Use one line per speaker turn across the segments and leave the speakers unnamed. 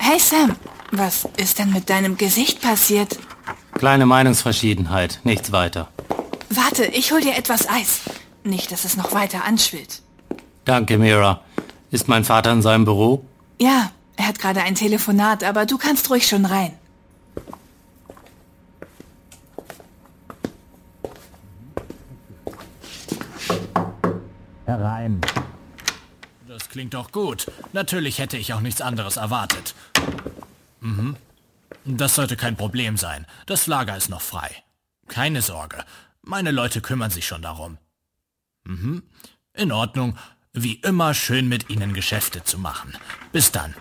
Hey Sam, was ist denn mit deinem Gesicht passiert?
Kleine Meinungsverschiedenheit, nichts weiter.
Warte, ich hol dir etwas Eis. Nicht, dass es noch weiter anschwillt.
Danke, Mira. Ist mein Vater in seinem Büro?
Ja, er hat gerade ein Telefonat, aber du kannst ruhig schon rein.
Herein.
Das klingt doch gut. Natürlich hätte ich auch nichts anderes erwartet. Das sollte kein Problem sein. Das Lager ist noch frei. Keine Sorge. Meine Leute kümmern sich schon darum. In Ordnung. Wie immer schön mit Ihnen Geschäfte zu machen. Bis dann.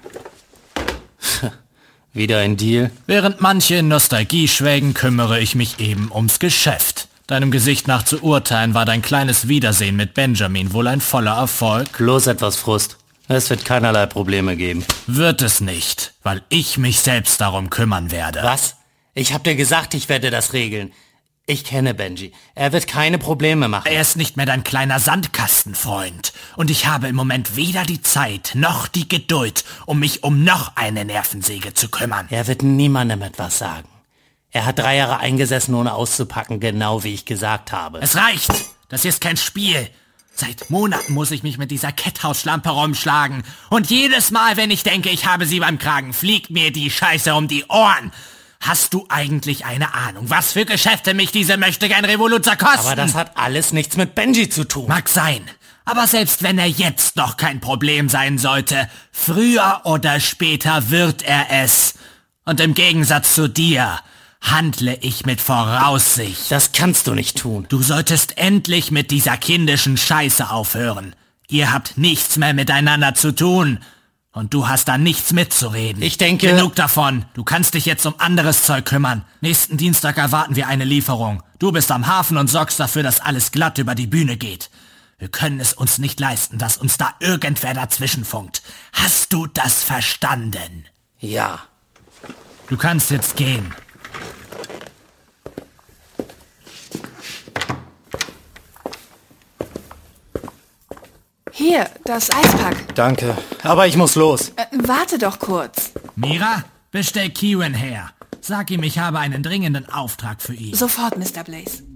Wieder ein Deal?
Während manche in Nostalgie schwelgen, kümmere ich mich eben ums Geschäft. Deinem Gesicht nach zu urteilen, war dein kleines Wiedersehen mit Benjamin wohl ein voller Erfolg?
Bloß etwas Frust. Es wird keinerlei Probleme geben.
Wird es nicht, weil ich mich selbst darum kümmern werde.
Was? Ich hab dir gesagt, ich werde das regeln. Ich kenne Benji. Er wird keine Probleme machen.
Er ist nicht mehr dein kleiner Sandkastenfreund. Und ich habe im Moment weder die Zeit noch die Geduld, um mich um noch eine Nervensäge zu kümmern.
Er wird niemandem etwas sagen. Er hat 3 Jahre eingesessen, ohne auszupacken, genau wie ich gesagt habe.
Es reicht! Das hier ist kein Spiel. Seit Monaten muss ich mich mit dieser Ketthausschlampe rumschlagen. Und jedes Mal, wenn ich denke, ich habe sie beim Kragen, fliegt mir die Scheiße um die Ohren. Hast du eigentlich eine Ahnung, was für Geschäfte mich diese Möchtegern-Revoluzer kosten?
Aber das hat alles nichts mit Benji zu tun.
Mag sein. Aber selbst wenn er jetzt noch kein Problem sein sollte, früher oder später wird er es. Und im Gegensatz zu dir handle ich mit Voraussicht.
Das kannst du nicht tun.
Du solltest endlich mit dieser kindischen Scheiße aufhören. Ihr habt nichts mehr miteinander zu tun. Und du hast da nichts mitzureden.
Ich denke...
Genug davon. Du kannst dich jetzt um anderes Zeug kümmern. Nächsten Dienstag erwarten wir eine Lieferung. Du bist am Hafen und sorgst dafür, dass alles glatt über die Bühne geht. Wir können es uns nicht leisten, dass uns da irgendwer dazwischenfunkt. Hast du das verstanden?
Ja.
Du kannst jetzt gehen.
Hier, das Eispack.
Danke, aber ich muss los.
Warte doch kurz.
Mira, bestell Kieran her. Sag ihm, ich habe einen dringenden Auftrag für ihn.
Sofort, Mr. Blaze.